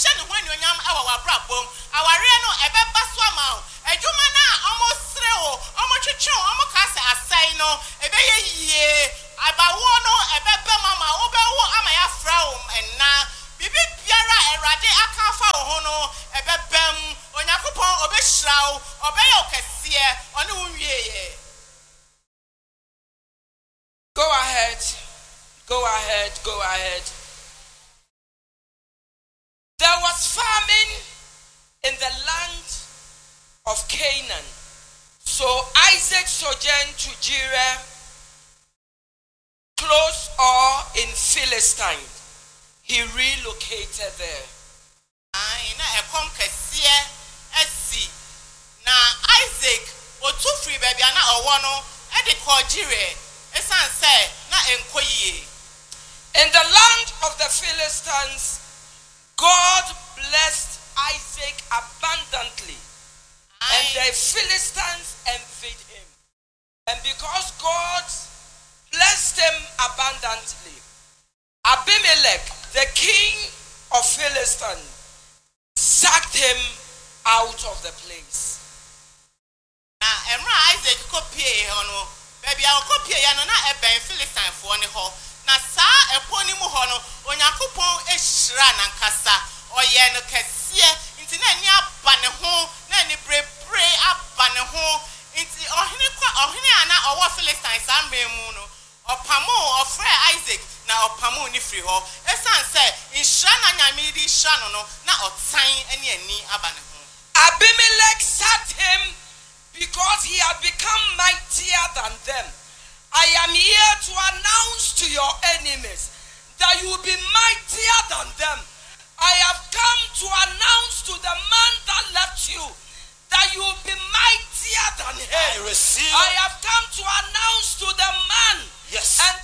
shenu when you nyam awa wabrabom aware no ebeba so ama adwuma na omosre o omotwetwe omokase asai no ebeye yie abawo no ebebe mama obewo ama ya fra enna bibi biara erade akafa ho no ebebem onyakopon obehirawo obeye okese oni wunwieye. Go ahead. Go ahead. Go ahead. There was famine in the land of Canaan. So Isaac sojourned to Gerar, close or in Philistine. He relocated there. Na ekom kese esi na Isaac otu free baby na owo no e de ko Gerar esan say na enkoyie. In the land of the Philistines, God blessed Isaac abundantly, and the Philistines envied him. And because God blessed him abundantly, Abimelech, the king of Philistine, sacked him out of the place. Na emra Isaac kopie hono, baby a kopie ya no na eben Philistine fo ne ho. Na sa eponi mu ho no Onyankopon ehira nankasa oye no kese nti na ni aba ne ho na ni brebre aba ne ho nti ohene ana owo Philistine sa mbemu no opamo ofre Isaac na opamo ni free ho esan say nhira na nyame di hira no na otan ani aba ne ho. Abimelech sacked him because he had become mightier than them. I am here to announce to your enemies that you will be mightier than them. I have come to announce to the man that left you that you will be mightier than him. I receive. I have come to announce to the man Yes. and